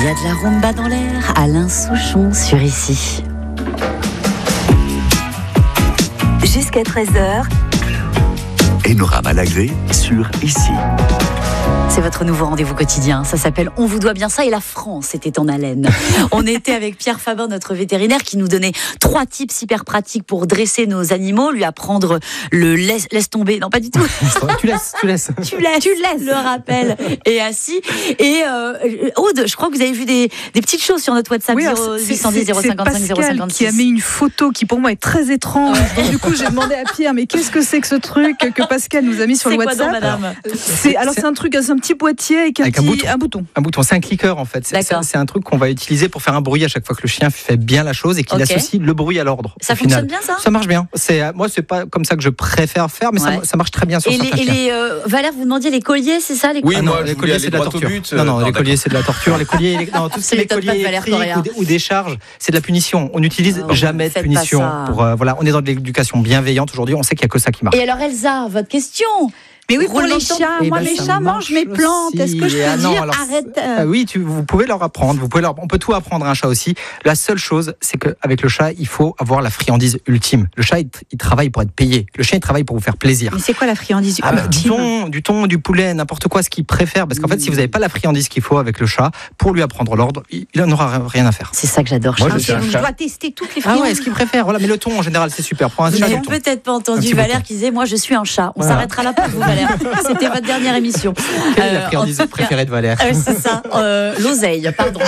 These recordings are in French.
y a de la rumba dans l'air, Alain Souchon sur Ici. Jusqu'à 13h. Enora Malagré sur Ici. C'est votre nouveau rendez-vous quotidien. Ça s'appelle On vous doit bien ça et la France était en haleine. On était avec Pierre Fabin, notre vétérinaire, qui nous donnait 3 tips hyper pratiques pour dresser nos animaux, lui apprendre le laisse tomber. Non, pas du tout. Tu laisses. Tu laisses le rappel et assis. Et Aude, je crois que vous avez vu des petites choses sur notre WhatsApp 0810 055 056. Qui a mis une photo qui pour moi est très étrange. Donc du coup j'ai demandé à Pierre mais qu'est-ce que c'est que ce truc que Pascal nous a mis sur le WhatsApp? C'est quoi donc, madame? C'est un petit boîtier avec un bouton. Un bouton, c'est un clicker en fait. C'est un truc qu'on va utiliser pour faire un bruit à chaque fois que le chien fait bien la chose et qu'il associe le bruit à l'ordre. Ça fonctionne bien ça? Ça marche bien. Moi c'est pas comme ça que je préfère faire, mais ça marche très bien sur certains chiens. Valère, vous demandiez les colliers, c'est ça les colliers? Oui, moi les colliers c'est de la torture. Non, les colliers c'est de la torture. Les colliers, tous ces colliers électriques ou des charges, c'est de la punition. On n'utilise jamais de punition. On est dans de l'éducation bienveillante aujourd'hui. On sait qu'il n'y a que ça qui marche. Et alors Elsa, votre question? Mais oui, pour les chats, mes chats mangent mes plantes. Est-ce que je peux dire arrête? Oui, vous pouvez leur apprendre. On peut tout apprendre à un chat aussi. La seule chose, c'est qu'avec le chat, il faut avoir la friandise ultime. Le chat, il travaille pour être payé. Le chien, il travaille pour vous faire plaisir. Mais c'est quoi la friandise ultime? Du thon, du poulet, n'importe quoi, ce qu'il préfère. Parce qu'en fait, si vous n'avez pas la friandise qu'il faut avec le chat, pour lui apprendre l'ordre, il n'en aura rien à faire. C'est ça que j'adore. Moi, je dois tester toutes les friandises. Ah ouais, ce qu'il préfère. Voilà, mais le thon, en général, c'est super. Pour un chat, vous n'avez peut-être pas entendu Valère qui disait « Moi, je suis un chat ». On s'arrêtera là pour vous, Valère. C'était votre dernière émission. Quelle est la friandise préférée de Valère? C'est ça, l'oseille, pardon.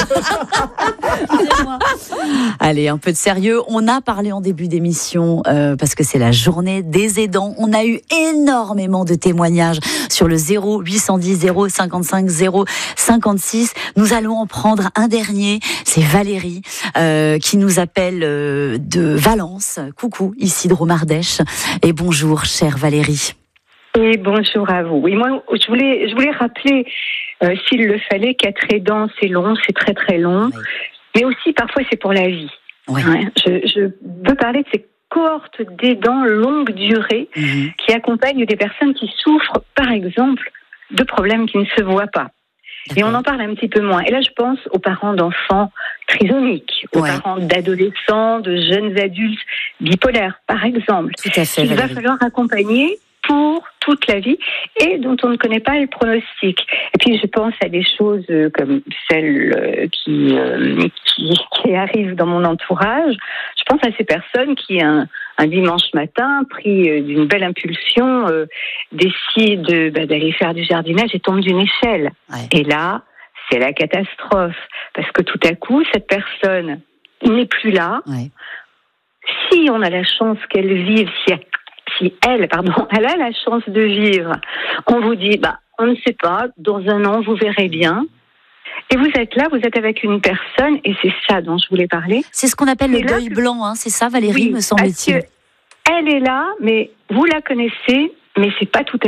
Allez, un peu de sérieux. On a parlé en début d'émission, parce que c'est la journée des aidants. On a eu énormément de témoignages sur le 0810 055 056. Nous allons en prendre un dernier. C'est Valérie qui nous appelle de Valence. Coucou, ici de Romardèche. Et bonjour, chère Valérie. Oui, bonjour à vous. Oui, moi, je voulais rappeler, s'il le fallait, qu'être aidant, c'est long, c'est très très long, oui. Mais aussi parfois c'est pour la vie. Oui. Ouais, je veux parler de ces cohortes d'aidants longue durée qui accompagnent des personnes qui souffrent, par exemple, de problèmes qui ne se voient pas. Et on en parle un petit peu moins. Et là, je pense aux parents d'enfants trisomiques, aux parents d'adolescents, de jeunes adultes bipolaires, par exemple. Tout à fait, il va falloir accompagner pour toute la vie et dont on ne connaît pas le pronostic. Et puis je pense à des choses comme celles qui arrivent dans mon entourage. Je pense à ces personnes qui un dimanche matin, pris d'une belle impulsion, décident d'aller faire du jardinage et tombent d'une échelle. Ouais. Et là, c'est la catastrophe parce que tout à coup, cette personne n'est plus là. Ouais. Si on a la chance qu'elle vive, si elle a la chance de vivre, on vous dit, on ne sait pas, dans un an, vous verrez bien. Et vous êtes là, vous êtes avec une personne, et c'est ça dont je voulais parler. C'est ce qu'on appelle le deuil blanc, hein, c'est ça, Valérie, me semble-t-il. Elle est là, mais vous la connaissez, mais c'est pas tout à